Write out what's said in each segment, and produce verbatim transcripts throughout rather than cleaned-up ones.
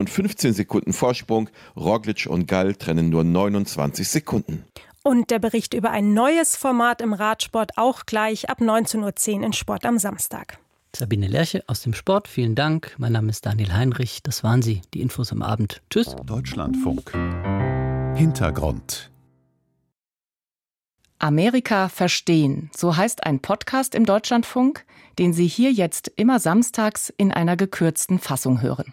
und fünfzehn Sekunden Vorsprung. Roglic und Gall trennen nur neunundzwanzig Sekunden. Und der Bericht über ein neues Format im Radsport auch gleich ab neunzehn Uhr zehn in Sport am Samstag. Sabine Lerche aus dem Sport, vielen Dank. Mein Name ist Daniel Heinrich. Das waren sie, die Infos am Abend. Tschüss. Deutschlandfunk. Hintergrund. Amerika verstehen, so heißt ein Podcast im Deutschlandfunk, den Sie hier jetzt immer samstags in einer gekürzten Fassung hören.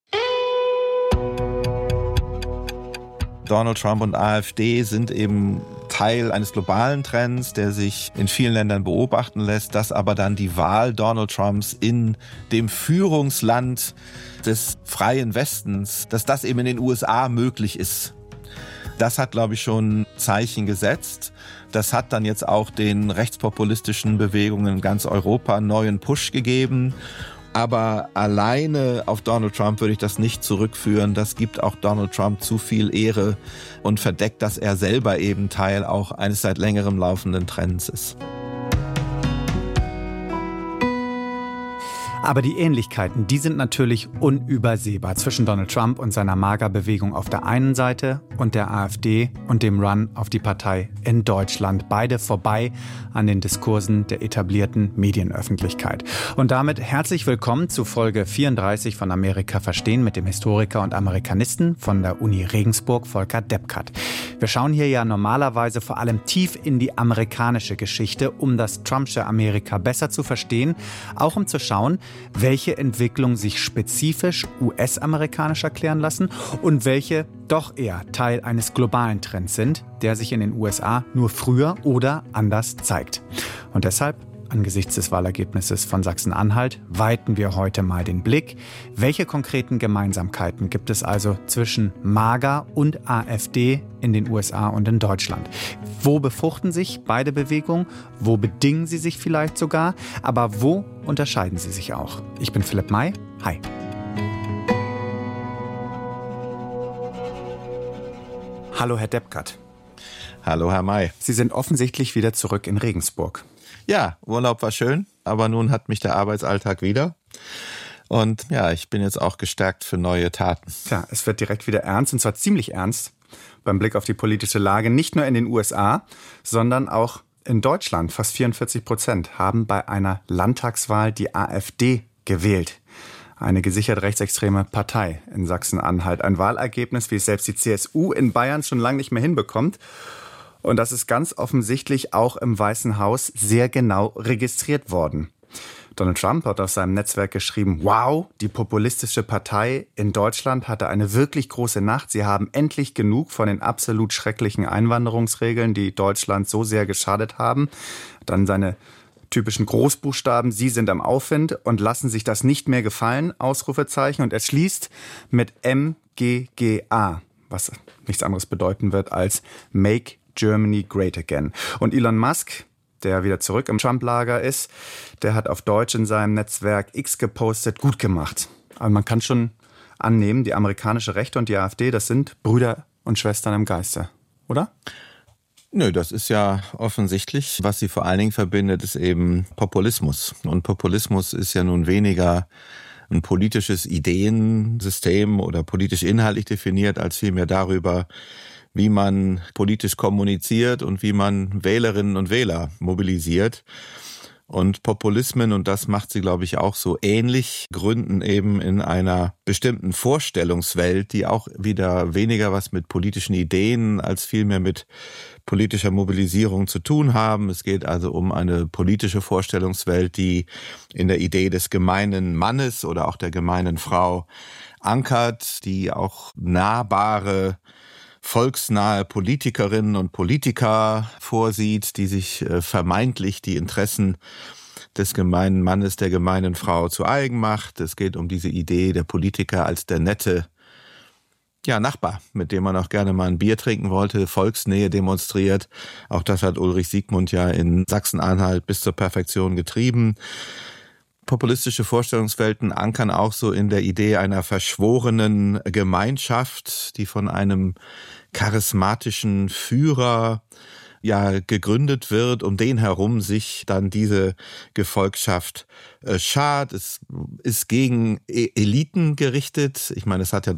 Donald Trump und AfD sind eben Teil eines globalen Trends, der sich in vielen Ländern beobachten lässt, dass aber dann die Wahl Donald Trumps in dem Führungsland des freien Westens, dass das eben in den U S A möglich ist. Das hat, glaube ich, schon Zeichen gesetzt. Das hat dann jetzt auch den rechtspopulistischen Bewegungen in ganz Europa einen neuen Push gegeben. Aber alleine auf Donald Trump würde ich das nicht zurückführen. Das gibt auch Donald Trump zu viel Ehre und verdeckt, dass er selber eben Teil auch eines seit längerem laufenden Trends ist. Aber die Ähnlichkeiten, die sind natürlich unübersehbar zwischen Donald Trump und seiner MAGA-Bewegung auf der einen Seite und der AfD und dem Run auf die Partei in Deutschland. Beide vorbei an den Diskursen der etablierten Medienöffentlichkeit. Und damit herzlich willkommen zu Folge vierunddreißig von Amerika verstehen mit dem Historiker und Amerikanisten von der Uni Regensburg, Volker Deppkat. Wir schauen hier ja normalerweise vor allem tief in die amerikanische Geschichte, um das Trumpsche Amerika besser zu verstehen, auch um zu schauen, welche Entwicklungen sich spezifisch U S-amerikanisch erklären lassen und welche doch eher Teil eines globalen Trends sind, der sich in den U S A nur früher oder anders zeigt. Und deshalb, angesichts des Wahlergebnisses von Sachsen-Anhalt, weiten wir heute mal den Blick. Welche konkreten Gemeinsamkeiten gibt es also zwischen MAGA und AfD in den U S A und in Deutschland? Wo befruchten sich beide Bewegungen? Wo bedingen sie sich vielleicht sogar? Aber wo unterscheiden sie sich auch? Ich bin Philipp May. Hi. Hallo, Herr Deppkat. Hallo, Herr May. Sie sind offensichtlich wieder zurück in Regensburg. Ja, Urlaub war schön, aber nun hat mich der Arbeitsalltag wieder. Und ja, ich bin jetzt auch gestärkt für neue Taten. Tja, es wird direkt wieder ernst, und zwar ziemlich ernst, beim Blick auf die politische Lage, nicht nur in den U S A, sondern auch in Deutschland. Fast vierundvierzig Prozent haben bei einer Landtagswahl die AfD gewählt. Eine gesichert rechtsextreme Partei in Sachsen-Anhalt. Ein Wahlergebnis, wie es selbst die C S U in Bayern schon lange nicht mehr hinbekommt. Und das ist ganz offensichtlich auch im Weißen Haus sehr genau registriert worden. Donald Trump hat auf seinem Netzwerk geschrieben, wow, die populistische Partei in Deutschland hatte eine wirklich große Nacht. Sie haben endlich genug von den absolut schrecklichen Einwanderungsregeln, die Deutschland so sehr geschadet haben. Dann seine typischen Großbuchstaben, Sie sind am Aufwind und lassen sich das nicht mehr gefallen, Ausrufezeichen. Und er schließt mit M G G A, was nichts anderes bedeuten wird als Make Germany Great Again. Und Elon Musk, der wieder zurück im Trump-Lager ist, der hat auf Deutsch in seinem Netzwerk X gepostet, gut gemacht. Aber man kann schon annehmen, die amerikanische Rechte und die AfD, das sind Brüder und Schwestern im Geiste, oder? Nö, das ist ja offensichtlich. Was sie vor allen Dingen verbindet, ist eben Populismus. Und Populismus ist ja nun weniger ein politisches Ideensystem oder politisch inhaltlich definiert, als vielmehr darüber, wie man politisch kommuniziert und wie man Wählerinnen und Wähler mobilisiert. Und Populismen, und das macht sie, glaube ich, auch so ähnlich, gründen eben in einer bestimmten Vorstellungswelt, die auch wieder weniger was mit politischen Ideen als vielmehr mit politischer Mobilisierung zu tun haben. Es geht also um eine politische Vorstellungswelt, die in der Idee des gemeinen Mannes oder auch der gemeinen Frau ankert, die auch nahbare, volksnahe Politikerinnen und Politiker vorsieht, die sich äh, vermeintlich die Interessen des gemeinen Mannes, der gemeinen Frau zu eigen macht. Es geht um diese Idee der Politiker als der nette ja, Nachbar, mit dem man auch gerne mal ein Bier trinken wollte, Volksnähe demonstriert. Auch das hat Ulrich Siegmund ja in Sachsen-Anhalt bis zur Perfektion getrieben. Populistische Vorstellungswelten ankern auch so in der Idee einer verschworenen Gemeinschaft, die von einem charismatischen Führer ja gegründet wird, um den herum sich dann diese Gefolgschaft äh, schart. Es ist gegen e- Eliten gerichtet. Ich meine, es hat ja